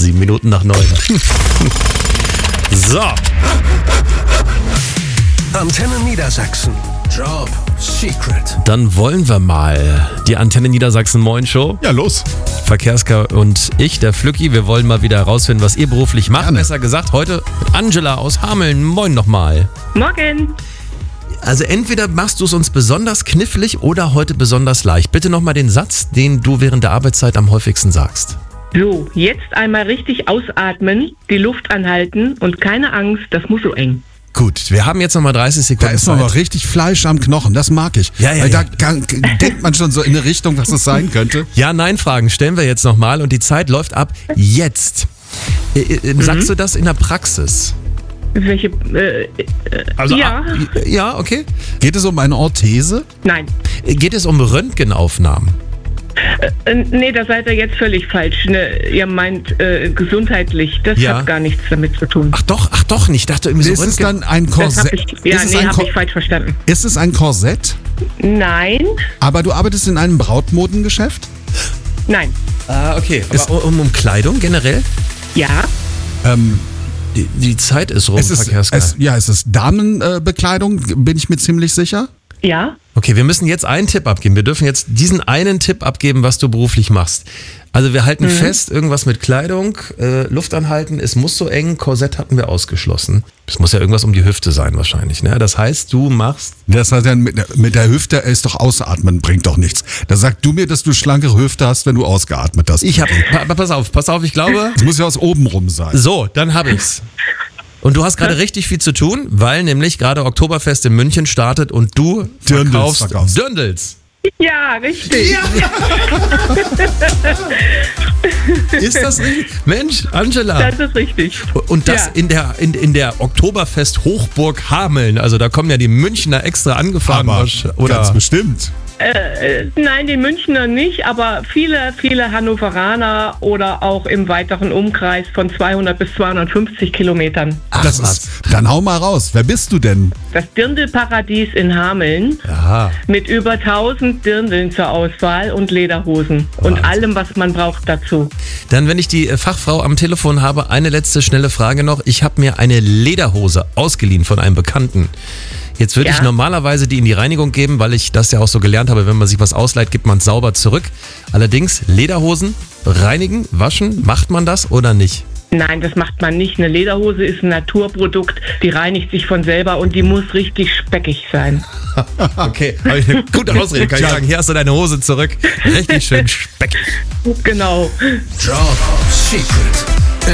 7 Minuten nach 9. So. Antenne Niedersachsen. Job Secret. Dann wollen wir mal die Antenne Niedersachsen Moin Show. Ja, los. Verkehrsker und ich, der Flücki, wir wollen mal wieder herausfinden, was ihr beruflich macht. Gerne. Besser gesagt, heute mit Angela aus Hameln. Moin nochmal. Morgen. Also entweder machst du es uns besonders knifflig oder heute besonders leicht. Bitte nochmal den Satz, den du während der Arbeitszeit am häufigsten sagst. So, jetzt einmal richtig ausatmen, die Luft anhalten und keine Angst, das muss so eng. Gut, wir haben jetzt nochmal 30 Da Sekunden ist noch mal richtig Fleisch am Knochen, das mag ich. Ja, Weil da denkt man schon so in eine Richtung, was es sein könnte. Ja-Nein-Fragen stellen wir jetzt nochmal und die Zeit läuft ab jetzt. Sagst du das in der Praxis? Welche, ja, Ja, okay. Geht es um eine Orthese? nein. Geht es um Röntgenaufnahmen? Nee, da seid ihr jetzt völlig falsch. Ne? Ihr meint gesundheitlich, das Ja. hat gar nichts damit zu tun. Ach doch nicht. Ich dachte irgendwie Ist so es dann ein Das hab Korsett? ich, ja, ist, es nee, ein habe ich falsch verstanden. ist es ein Korsett? Nein, Aber du arbeitest in einem Brautmodengeschäft? nein, Ah, okay. Aber um Kleidung generell? ja, Die Zeit ist rum, Es ist Damenbekleidung, bin ich mir ziemlich sicher. ja. Okay, wir müssen jetzt einen Tipp abgeben. Wir dürfen jetzt diesen einen Tipp abgeben, was du beruflich machst. Also wir halten fest, irgendwas mit Kleidung, Luft anhalten, es muss so eng, Korsett hatten wir ausgeschlossen. Es muss ja irgendwas um die Hüfte sein wahrscheinlich. Ne? Das heißt, du machst... Das hat dann mit der Hüfte ist doch ausatmen, bringt doch nichts. Da sag du mir, dass du schlankere Hüfte hast, wenn du ausgeatmet hast. Pass auf, ich glaube... Es muss ja aus oben rum sein. So, dann habe ich's. Und du hast gerade richtig viel zu tun, weil nämlich gerade Oktoberfest in München startet und du Dirndls verkaufst Dirndls. Ja, richtig. Ist das richtig? Mensch, Angela. Das ist richtig. Und das Ja. in der Oktoberfest Hochburg Hameln. Also da kommen ja die Münchner extra angefahren. Aber ganz bestimmt. Nein, die Münchner nicht, aber viele Hannoveraner oder auch im weiteren Umkreis von 200 bis 250 Kilometern. Ach, Das was. ist, dann hau mal raus. Wer bist du denn? Das Dirndlparadies in Hameln Aha. mit über 1000 Dirndeln zur Auswahl und Lederhosen und allem, was man braucht dazu. Dann, wenn ich die Fachfrau am Telefon habe, eine letzte schnelle Frage noch. Ich habe mir eine Lederhose ausgeliehen von einem Bekannten. Jetzt würde ich Ja. normalerweise die in die Reinigung geben, weil ich das ja auch so gelernt habe, wenn man sich was ausleiht, gibt man es sauber zurück. Allerdings, Lederhosen reinigen, waschen, macht man das oder nicht? Nein, das macht man nicht. Eine Lederhose ist ein Naturprodukt, die reinigt sich von selber und die muss richtig speckig sein. Okay, habe ich eine gute Ausrede, kann ich sagen. Hier hast du deine Hose zurück. Richtig schön speckig. Genau. Job Secret.